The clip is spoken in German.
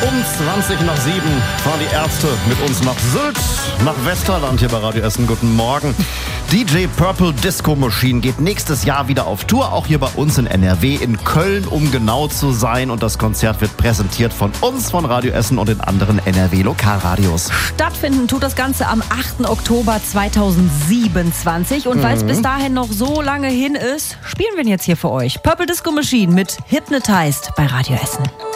20 nach 7 fahren die Ärzte mit uns nach Sylt, nach Westerland hier bei Radio Essen. Guten Morgen. DJ Purple Disco Machine geht nächstes Jahr wieder auf Tour, auch hier bei uns in NRW, in Köln, um genau zu sein. Und das Konzert wird präsentiert von uns, von Radio Essen und den anderen NRW-Lokalradios. Stattfinden tut das Ganze am 8. Oktober 2027. Und weil es bis dahin noch so lange hin ist, spielen wir ihn jetzt hier für euch. Purple Disco Machine mit Hypnotized bei Radio Essen.